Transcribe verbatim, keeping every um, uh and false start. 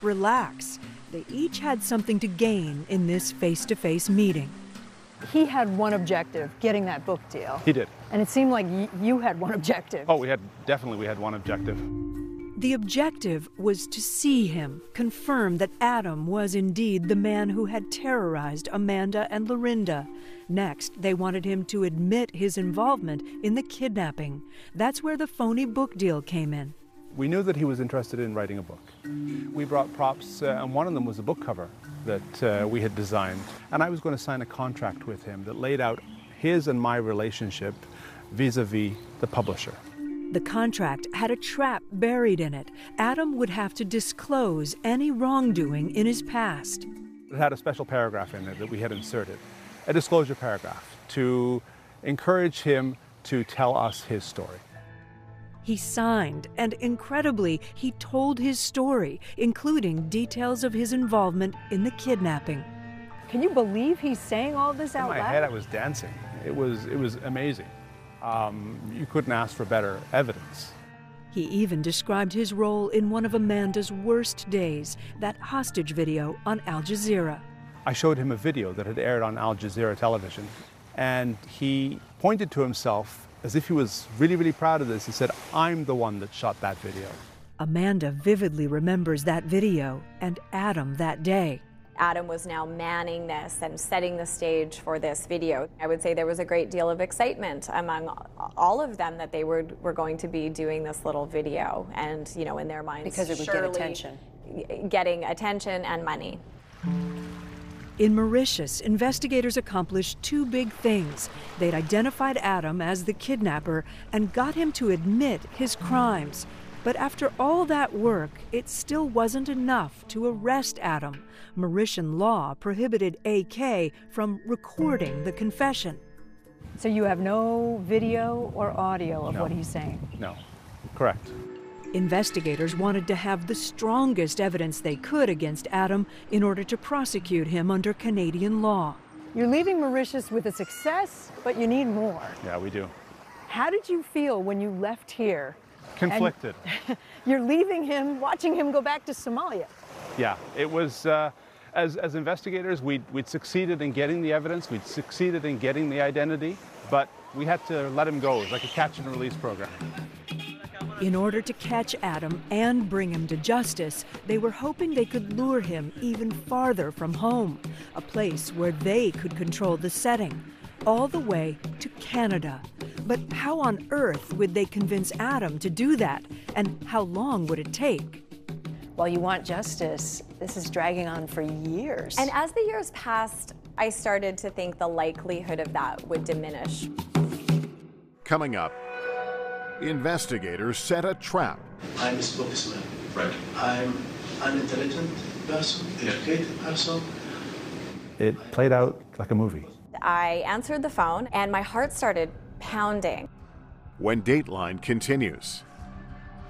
Relax. They each had something to gain in this face-to-face meeting. He had one objective, getting that book deal. He did. And it seemed like y you had one objective. Oh, we had, definitely we had one objective. The objective was to see him, confirm that Adam was indeed the man who had terrorized Amanda and Lorinda. Next, they wanted him to admit his involvement in the kidnapping. That's where the phony book deal came in. We knew that he was interested in writing a book. We brought props, uh, and one of them was a book cover that uh, we had designed. And I was going to sign a contract with him that laid out his and my relationship vis-a-vis the publisher. The contract had a trap buried in it. Adam would have to disclose any wrongdoing in his past. It had a special paragraph in it that we had inserted, a disclosure paragraph, to encourage him to tell us his story. He signed, and incredibly, he told his story, including details of his involvement in the kidnapping. Can you believe he's saying all this out loud? In my head, I was dancing. It was, it was amazing. Um, you couldn't ask for better evidence. He even described his role in one of Amanda's worst days, that hostage video on Al Jazeera. I showed him a video that had aired on Al Jazeera television, and he pointed to himself as if he was really, really proud of this. He said, "I'm the one that shot that video." Amanda vividly remembers that video and Adam that day. Adam was now manning this and setting the stage for this video. I would say there was a great deal of excitement among all of them that they were, were going to be doing this little video, and, you know, in their minds, because it would get attention. Getting attention and money. In Mauritius, investigators accomplished two big things. They'd identified Adam as the kidnapper and got him to admit his crimes. But after all that work, it still wasn't enough to arrest Adam. Mauritian law prohibited A K from recording the confession. So you have no video or audio of No. what he's saying? No, correct. Investigators wanted to have the strongest evidence they could against Adam in order to prosecute him under Canadian law. You're leaving Mauritius with a success, but you need more. Yeah, we do. How did you feel when you left here? Conflicted. You're leaving him, watching him go back to Somalia. Yeah, it was, uh, as, as investigators, we'd, we'd succeeded in getting the evidence, we'd succeeded in getting the identity, but we had to let him go. It was like a catch and release program. In order to catch Adam and bring him to justice, they were hoping they could lure him even farther from home, a place where they could control the setting, all the way to Canada. But how on earth would they convince Adam to do that, and how long would it take? Well, you want justice. This is dragging on for years. And as the years passed, I started to think the likelihood of that would diminish. Coming up, investigators set a trap. I'm a spokesman. Right. I'm an intelligent person, educated person. It played out like a movie. I answered the phone and my heart started pounding. When Dateline continues.